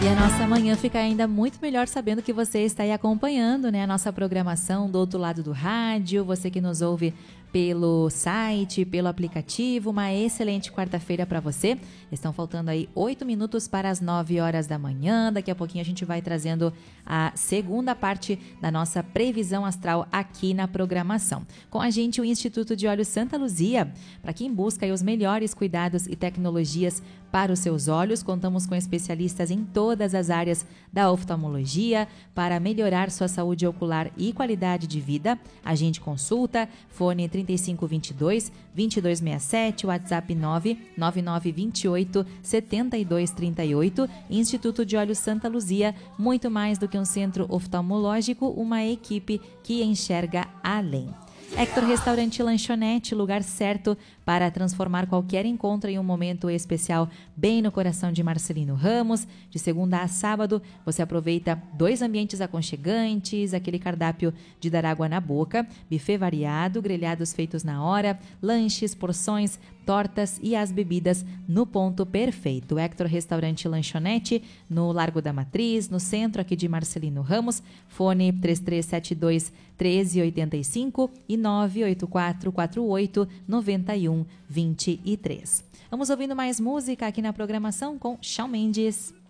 E a nossa manhã fica ainda muito melhor sabendo que você está aí acompanhando, né, a nossa programação do outro lado do rádio, você que nos ouve pelo site, pelo aplicativo. Uma excelente quarta-feira para você. Estão faltando aí 8 minutos para as 9 horas da manhã. Daqui a pouquinho a gente vai trazendo a segunda parte da nossa previsão astral aqui na programação. Com a gente o Instituto de Olhos Santa Luzia, para quem busca aí os melhores cuidados e tecnologias para os seus olhos. Contamos com especialistas em todas as áreas da oftalmologia para melhorar sua saúde ocular e qualidade de vida. A gente consulta, fone 3522-2267, WhatsApp 99928-7238, Instituto de Olhos Santa Luzia, muito mais do que um centro oftalmológico, uma equipe que enxerga além. Hector Restaurante e Lanchonete, lugar certo para transformar qualquer encontro em um momento especial bem no coração de Marcelino Ramos. De segunda a sábado, você aproveita 2 ambientes aconchegantes, aquele cardápio de dar água na boca, buffet variado, grelhados feitos na hora, lanches, porções, tortas e as bebidas no ponto perfeito. Hector Restaurante e Lanchonete, no Largo da Matriz, no centro aqui de Marcelino Ramos, fone 3372-1385 e 98448-9123. Vamos ouvindo mais música aqui na programação com Shawn Mendes.